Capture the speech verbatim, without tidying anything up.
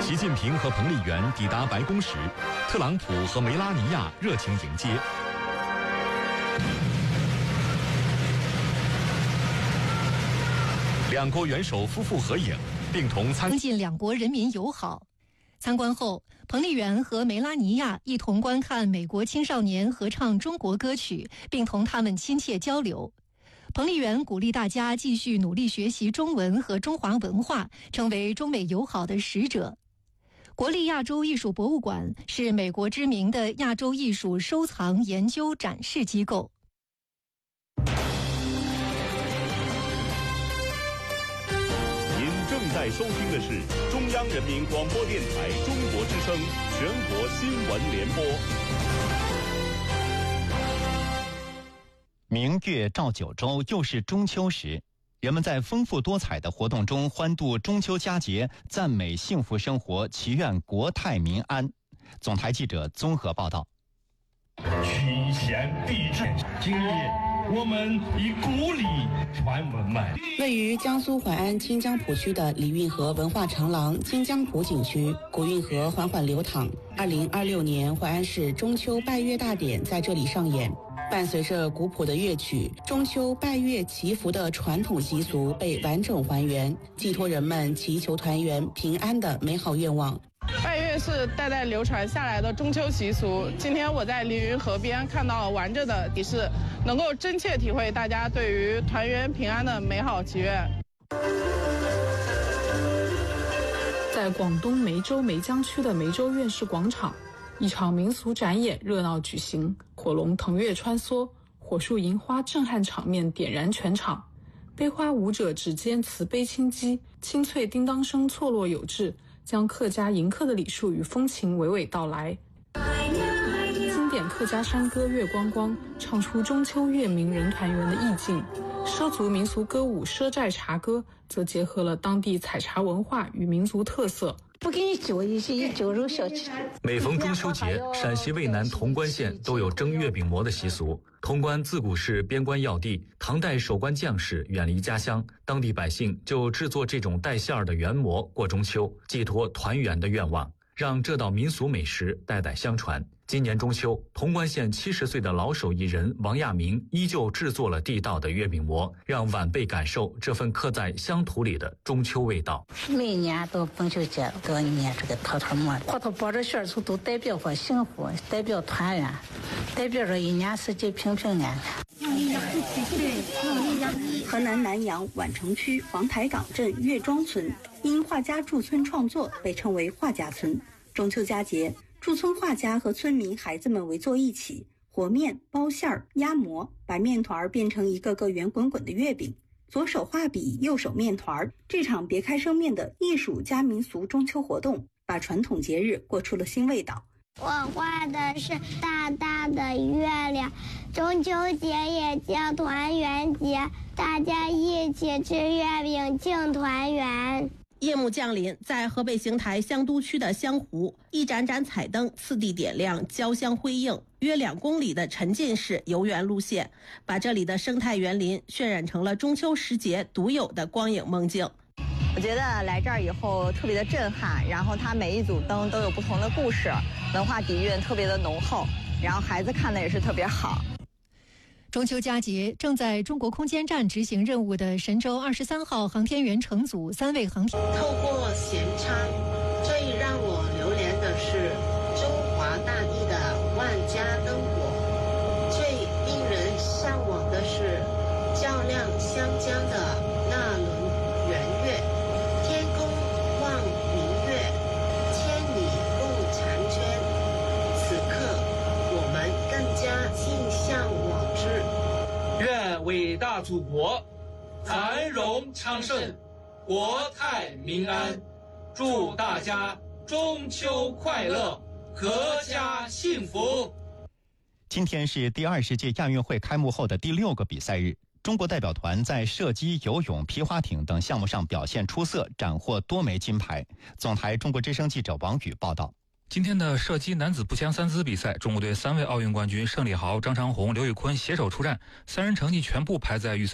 习近平和彭丽媛抵达白宫时，特朗普和梅拉尼亚热情迎接。两国元首夫妇合影，并同参增进两国人民友好。参观后，彭丽媛和梅拉尼亚一同观看美国青少年合唱中国歌曲，并同他们亲切交流。彭丽媛鼓励大家继续努力学习中文和中华文化，成为中美友好的使者。国立亚洲艺术博物馆是美国知名的亚洲艺术收藏、研究、展示机构。 您正在收听的是中央人民广播电台中国之声全国新闻联播。 明月照九州，又是中秋时，人们在丰富多彩的活动中欢度中秋佳节，赞美幸福生活，祈愿国泰民安。总台记者综合报道。 曲弦必至，今日我们以古礼传文脉。 位于江苏淮安清江浦区的李运河文化长廊清江浦景区，古运河缓缓流淌。二零二六年淮安市中秋拜月大典在这里上演。伴随着古朴的乐曲，中秋拜月祈福的传统习俗被完整还原，寄托人们祈求团圆平安的美好愿望。 拜月是代代流传下来的中秋习俗，今天我在凌云河边看到完整的仪式，能够真切体会大家对于团圆平安的美好祈愿。 在广东梅州梅江区的梅州院士广场，一场民俗展演热闹举行，火龙腾跃穿梭，火树银花震撼场面点燃全场。悲花舞者指尖慈悲轻击，清脆叮当声错落有致，将客家迎客的礼数与风情娓娓道来。经典客家山歌《月光光》唱出中秋月明人团圆的意境，畲族民俗歌舞《赊寨茶歌》则结合了当地采茶文化与民族特色。 不给你酒，一些酒肉小吃。 每逢中秋节，陕西渭南潼关县都有蒸月饼馍的习俗。潼关自古是边关要地，唐代守关将士远离家乡，当地百姓就制作这种带馅儿的圆馍过中秋，寄托团圆的愿望，让这道民俗美食代代相传。今年中秋，潼关县七十岁的老手艺人王亚明依旧制作了地道的月饼馍，让晚辈感受这份刻在乡土里的中秋味道。 每年到中秋节都要捏这个坨坨馍，坨坨包着馅儿，都代表着幸福，代表团圆，代表着一年四季平平安安。 河南南阳宛城区黄台岗镇岳庄村，因画家驻村创作被称为画家村。中秋佳节，驻村画家和村民孩子们围坐一起，和面、包馅儿、压馍，把面团变成一个个圆滚滚的月饼。左手画笔，右手面团，这场别开生面的艺术加民俗中秋活动，把传统节日过出了新味道。 我画的是大大的月亮，中秋节也叫团圆节，大家一起吃月饼庆团圆。 夜幕降临，在河北邢台香都区的香湖，一盏盏彩灯次第点亮，交相辉映，约两公里的沉浸式游园路线，把这里的生态园林渲染成了中秋时节独有的光影梦境。 我觉得来这儿以后特别的震撼，然后它每一组灯都有不同的故事，文化底蕴特别的浓厚，然后孩子看的也是特别好。 中秋佳节，正在中国空间站执行任务的神舟二十三号航天员乘组三位航天。 透过舷窗，最让我流连的是中华大地的万家灯火，最令人向往的是较量湘江的那轮圆月。天空望明月，千里共婵娟。此刻，我们更加心向往之。 愿伟大祖国繁荣昌盛，国泰民安。祝大家中秋快乐，阖家幸福。 今天是第二十届亚运会开幕后的第六个比赛日，中国代表团在射击、游泳、皮划艇等项目上表现出色，斩获多枚金牌。总台中国之声记者王宇报道。 今天的射击男子步枪三姿比赛，中国队三位奥运冠军盛礼豪、张长虹、刘宇坤携手出战，三人成绩全部排在预赛